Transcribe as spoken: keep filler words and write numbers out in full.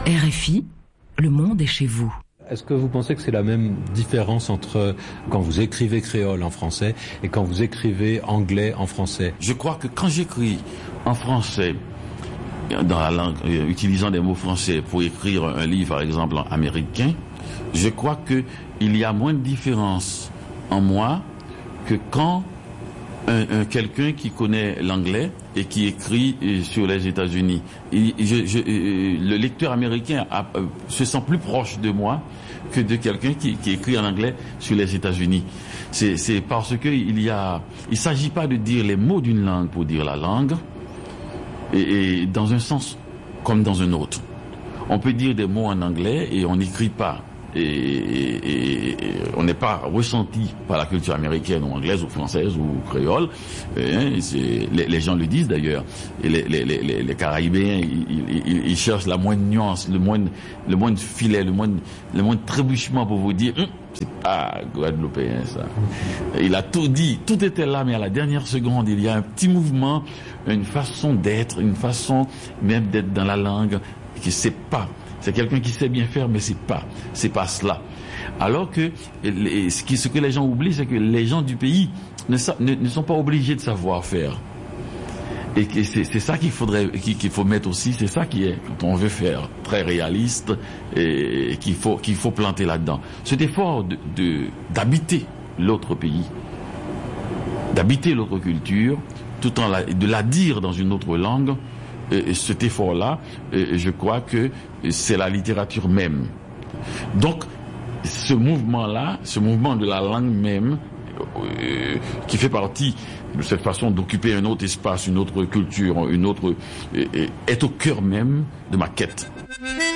R F I, le monde est chez vous. Est-ce que vous pensez que c'est la même différence entre quand vous écrivez créole en français et quand vous écrivez anglais en français? Je crois que quand j'écris en français, dans la langue, euh, utilisant des mots français pour écrire un livre, par exemple, en américain, je crois que il y a moins de différence en moi que quand un, un, quelqu'un qui connaît l'anglais et qui écrit euh, sur les États-Unis. Et, je, je, euh, le lecteur américain a, euh, se sent plus proche de moi que de quelqu'un qui, qui écrit en anglais sur les États-Unis. C'est, c'est parce que il y a, il s'agit pas de dire les mots d'une langue pour dire la langue, et, et dans un sens comme dans un autre. On peut dire des mots en anglais et on n'écrit pas. Et, et, et on n'est pas ressenti par la culture américaine ou anglaise ou française ou créole. Et, c'est, les, les gens le disent d'ailleurs. Et les, les, les, les Caraïbéens, ils, ils, ils cherchent la moindre nuance, le moindre, le moindre filet, le moindre, le moindre trébuchement pour vous dire, hm, c'est pas guadeloupéen ça. Il a tout dit, tout était là, mais à la dernière seconde, il y a un petit mouvement, une façon d'être, une façon même d'être dans la langue qui c'est pas. C'est quelqu'un qui sait bien faire, mais c'est pas, c'est pas cela. Alors que les, ce, qui, ce que les gens oublient, c'est que les gens du pays ne, ne, ne sont pas obligés de savoir faire. Et que c'est, c'est ça qu'il faudrait, qu'il faut mettre aussi, c'est ça qui est, quand on veut faire très réaliste, et, et qu'il faut, qu'il faut planter là-dedans. Cet effort de, de, d'habiter l'autre pays, d'habiter l'autre culture, tout en la, de la dire dans une autre langue. Et cet effort-là, je crois que c'est la littérature même. Donc, ce mouvement-là, ce mouvement de la langue même, euh, qui fait partie de cette façon d'occuper un autre espace, une autre culture, une autre, euh, est au cœur même de ma quête.